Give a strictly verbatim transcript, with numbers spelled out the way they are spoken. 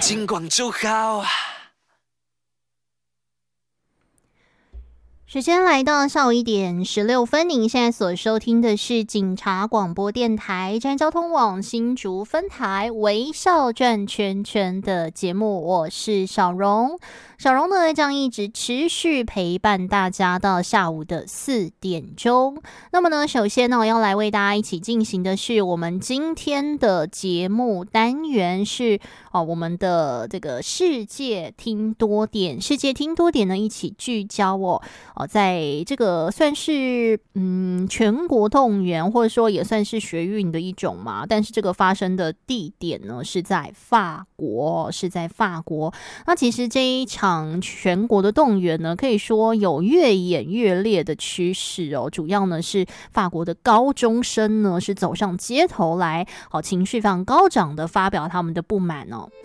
金光就好。 时间来到下午一点十六分，您现在所收听的是警察广播电台站交通网新竹分台微笑转圈圈的节目，我是小荣。小荣呢将一直持续陪伴大家到下午的四点钟。那么呢，首先呢，我要来为大家一起进行的是我们今天的节目单元是哦，我们的这个世界听多点，世界听多点呢一起聚焦哦。哦，在这个算是嗯全国动员，或者说也算是学运的一种嘛，但是这个发生的地点呢是在法国，是在法国。那其实这一场全国的动员呢，可以说有越演越烈的趋势哦。主要呢是法国的高中生呢是走上街头来，好情绪非常高涨的发表他们的不满哦。